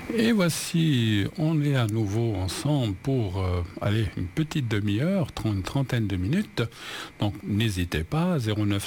Et voici, on est à nouveau ensemble pour une petite demi-heure, une trentaine de minutes. Donc n'hésitez pas, 09